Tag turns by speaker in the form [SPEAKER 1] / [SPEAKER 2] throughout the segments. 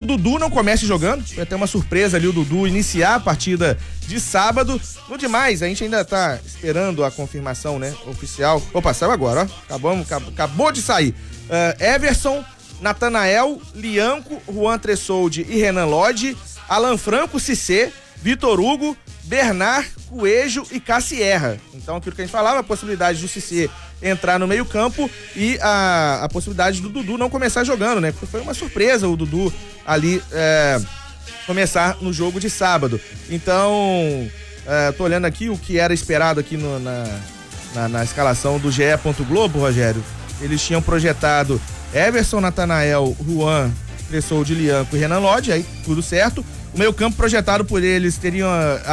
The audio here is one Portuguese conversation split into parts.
[SPEAKER 1] Dudu não comece jogando. Foi até uma surpresa ali o Dudu iniciar a partida de sábado. No demais, a gente ainda tá esperando a confirmação, né, oficial. Opa, saiu agora, ó. Acabou de sair. Everson, Natanael, Lianco, Juan Tressoldi e Renan Lodge, Alan Franco, Cissé, Vitor Hugo, Bernard, Coelho e Cassierra. Então, aquilo que a gente falava, a possibilidade do Cissé entrar no meio campo e a possibilidade do Dudu não começar jogando, né? Porque foi uma surpresa o Dudu ali começar no jogo de sábado. Então, tô olhando aqui o que era esperado aqui na escalação do GE. Globo, Rogério. Eles tinham projetado Everson, Natanael, Juan, Tressoldi, Lianco e Renan Lodge, aí tudo certo. O meio campo projetado por eles teria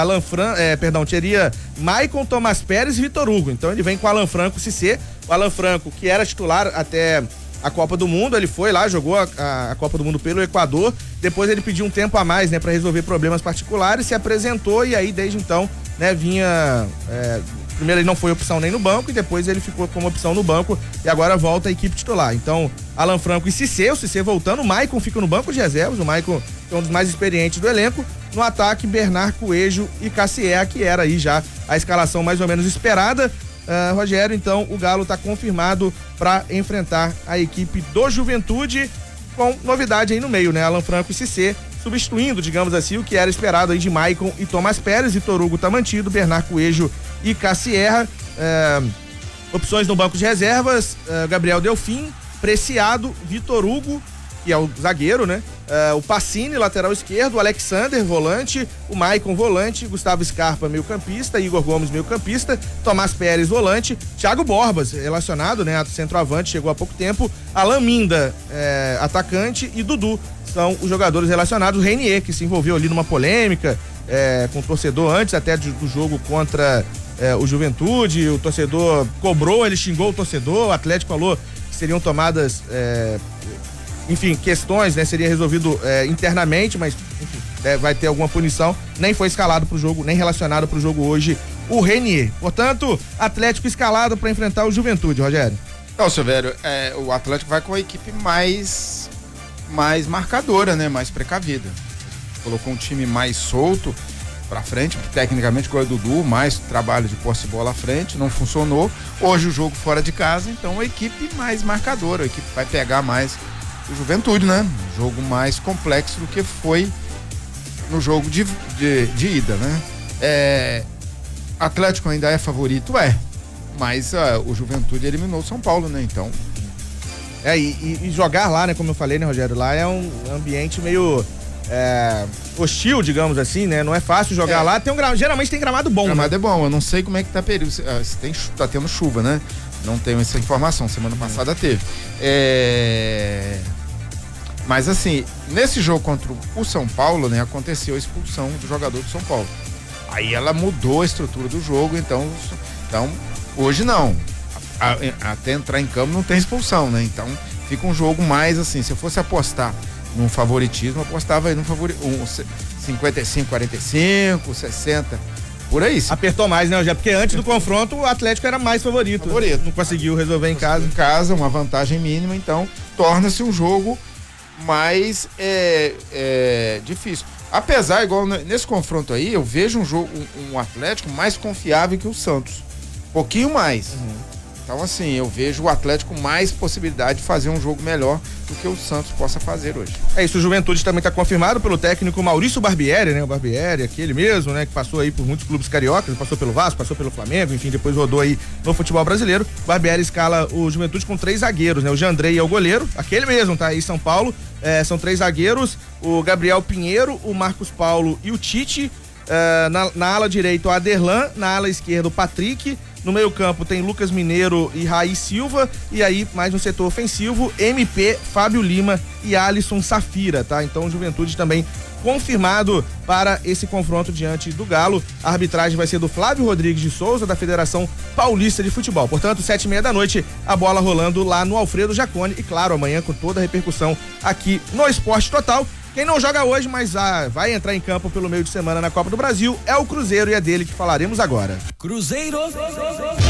[SPEAKER 1] teria Maicon, Tomás Pérez e Vitor Hugo. Então ele vem com Alan Franco, Cissé. O Alan Franco, que era titular até a Copa do Mundo, ele foi lá, jogou a Copa do Mundo pelo Equador. Depois ele pediu um tempo a mais, né, para resolver problemas particulares, se apresentou e aí desde então, né, primeiro ele não foi opção nem no banco e depois ele ficou como opção no banco e agora volta a equipe titular. Então, Alan Franco e Cissé, o Cissé voltando, o Maicon fica no banco de reservas, o Maicon é um dos mais experientes do elenco. No ataque, Bernard, Coelho e Cassierra, que era aí já a escalação mais ou menos esperada. Rogério, então o Galo está confirmado para enfrentar a equipe do Juventude, com novidade aí no meio, né? Alan Franco e Cissé substituindo, digamos assim, o que era esperado aí de Maicon e Tomás Pérez. Vitor Hugo tá mantido, Bernard, Coelho e Cassierra. Opções no banco de reservas, Gabriel Delfim, Preciado, Vitor Hugo, que é o zagueiro, né? O Pacini, lateral esquerdo, o Alexander, volante, o Maicon, volante, Gustavo Scarpa, meio campista, Igor Gomes, meio campista, Tomás Pérez, volante, Thiago Borbas, relacionado, né? Centroavante, chegou há pouco tempo, Alan Minda, atacante, e Dudu são os jogadores relacionados. O Renier, que se envolveu ali numa polêmica com o torcedor antes até do jogo contra o Juventude, o torcedor cobrou, ele xingou o torcedor, o Atlético falou que seriam tomadas questões, né? Seria resolvido internamente, mas enfim, vai ter alguma punição. Nem foi escalado pro jogo, nem relacionado pro jogo hoje o Renier. Portanto, Atlético escalado para enfrentar o Juventude, Rogério.
[SPEAKER 2] Não, Silvério, o Atlético vai com a equipe mais marcadora, né? Mais precavida. Colocou um time mais solto pra frente, tecnicamente com o Dudu, mais trabalho de posse de bola à frente, não funcionou. Hoje o jogo fora de casa, então a equipe mais marcadora, a equipe vai pegar mais o Juventude, né? Um jogo mais complexo do que foi no jogo de ida, né? Atlético ainda é favorito, mas o Juventude eliminou o São Paulo, né? Então...
[SPEAKER 1] E jogar lá, né? Como eu falei, né, Rogério? Lá é um ambiente meio hostil, digamos assim, né? Não é fácil jogar lá. Geralmente tem gramado bom,
[SPEAKER 2] gramado
[SPEAKER 1] né?
[SPEAKER 2] É bom, eu não sei como é que tá período. Tá tendo chuva, né? Não tenho essa informação, semana passada teve. Mas assim, nesse jogo contra o São Paulo, né, aconteceu a expulsão do jogador do São Paulo. Aí ela mudou a estrutura do jogo, então hoje não. Até entrar em campo não tem expulsão, né? Então fica um jogo mais assim, se eu fosse apostar num favoritismo, eu apostava aí num 55-45, 60, por aí.
[SPEAKER 1] Apertou mais, né, Rogério? Porque antes do confronto o Atlético era mais favorito. Não conseguiu resolver em casa.
[SPEAKER 2] Em casa, uma vantagem mínima, então torna-se um jogo mais difícil. Apesar, igual nesse confronto aí, eu vejo um Atlético mais confiável que o Santos. Um pouquinho mais. Então, assim, eu vejo o Atlético mais possibilidade de fazer um jogo melhor do que o Santos possa fazer hoje.
[SPEAKER 1] É isso, o Juventude também está confirmado pelo técnico Maurício Barbieri, né? O Barbieri, aquele mesmo, né? Que passou aí por muitos clubes cariocas, passou pelo Vasco, passou pelo Flamengo, enfim, depois rodou aí no futebol brasileiro. O Barbieri escala o Juventude com 3 zagueiros, né? O Jandrei é o goleiro, aquele mesmo, tá aí em São Paulo. São 3 zagueiros, o Gabriel Pinheiro, o Marcos Paulo e o Tite. Na ala direita o Aderlan, na ala esquerda o Patrick, no meio campo tem Lucas Mineiro e Raí Silva, e aí mais no setor ofensivo, MP, Fábio Lima e Alisson Safira, tá? Então o Juventude também confirmado para esse confronto diante do Galo. A arbitragem vai ser do Flávio Rodrigues de Souza, da Federação Paulista de Futebol. Portanto, 7h30 da noite, a bola rolando lá no Alfredo Jaconi, e claro, amanhã com toda a repercussão aqui no Esporte Total. Quem não joga hoje, mas vai entrar em campo pelo meio de semana na Copa do Brasil, é o Cruzeiro, e é dele que falaremos agora.
[SPEAKER 3] Cruzeiro